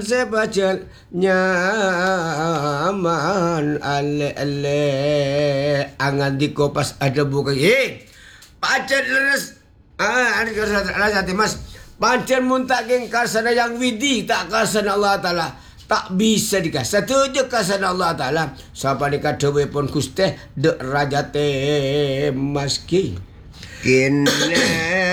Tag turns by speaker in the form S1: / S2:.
S1: sebajal nyaman ale angan di kopas ada buka pancen leres ada mas pancen muntah geng kasana yang widi tak kasana Allah Ta'ala tak bisa dikasih setuju kasana Allah Ta'ala siapa dikadewe pun kuste de rajate maski kene